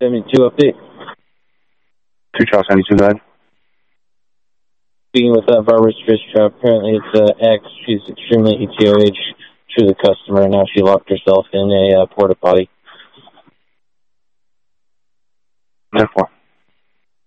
72 update. 2 Charles 72, go ahead. Speaking with Barbara Stristrow, apparently it's X. She's extremely ETOH. She was a customer, and now she locked herself in a porta potty. 10-4.